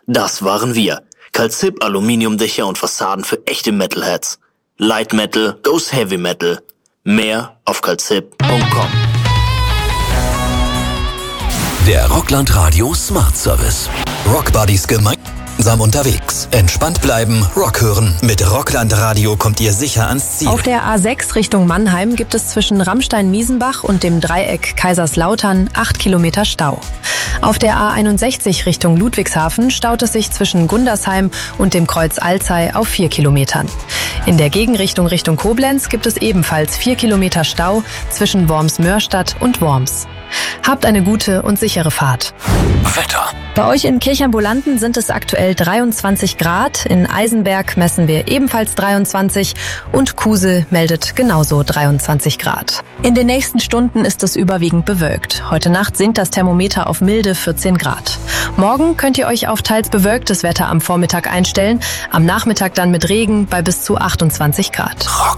Das waren wir. Calzip, Aluminiumdächer und Fassaden für echte Metalheads. Light Metal goes Heavy Metal. Mehr auf calzip.com. Der Rockland Radio Smart Service. Rockbuddies gemeinsam unterwegs. Entspannt bleiben, Rock hören. Mit Rockland Radio kommt ihr sicher ans Ziel. Auf der A6 Richtung Mannheim gibt es zwischen Rammstein-Miesenbach und dem Dreieck Kaiserslautern 8 Kilometer Stau. Auf der A61 Richtung Ludwigshafen staut es sich zwischen Gundersheim und dem Kreuz Alzey auf 4 Kilometern. In der Gegenrichtung Richtung Koblenz gibt es ebenfalls 4 Kilometer Stau zwischen Worms-Mörstadt und Worms. Habt eine gute und sichere Fahrt. Wetter. Bei euch in Kirchambulanten sind es aktuell 23 Grad. In Eisenberg messen wir ebenfalls 23 und Kusel meldet genauso 23 Grad. In den nächsten Stunden ist es überwiegend bewölkt. Heute Nacht sinkt das Thermometer auf milde 14 Grad. Morgen könnt ihr euch auf teils bewölktes Wetter am Vormittag einstellen, am Nachmittag dann mit Regen bei bis zu 28 Grad.